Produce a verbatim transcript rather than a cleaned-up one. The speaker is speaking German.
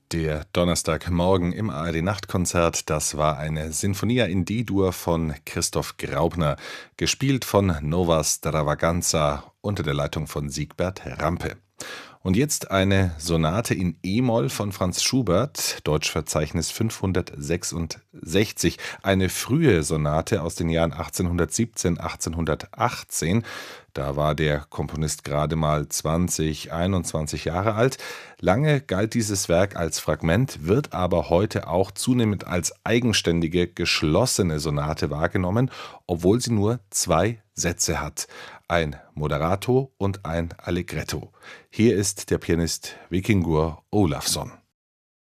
Der Donnerstagmorgen im A R D-Nachtkonzert, das war eine Sinfonia in D-Dur von Christoph Graupner, gespielt von Nova Stravaganza unter der Leitung von Siegbert Rampe. Und jetzt eine Sonate in E-Moll von Franz Schubert, Deutschverzeichnis fünfhundertsechsundsechzig, eine frühe Sonate aus den Jahren achtzehnhundertsiebzehn, achtzehnhundertachtzehn. Da war der Komponist gerade mal zwanzig, einundzwanzig Jahre alt. Lange galt dieses Werk als Fragment, wird aber heute auch zunehmend als eigenständige, geschlossene Sonate wahrgenommen, obwohl sie nur zwei Sätze hat: ein Moderato und ein Allegretto. Hier ist der Pianist Vikingur Ólafsson.